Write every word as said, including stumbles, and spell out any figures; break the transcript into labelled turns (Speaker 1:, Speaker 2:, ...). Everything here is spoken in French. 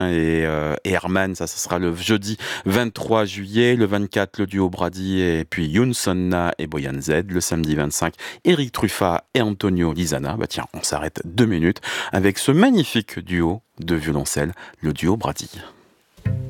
Speaker 1: et, euh, et Herman, ça, ça sera le jeudi vingt-trois juillet, le vingt-quatre, le duo Brady et puis Youn Sonna et Boyan Z, le samedi vingt-cinq, Eric Truffat et Antonio Lizana. Bah tiens, on s'arrête deux minutes avec ce magnifique duo de violoncelle, le duo Brady.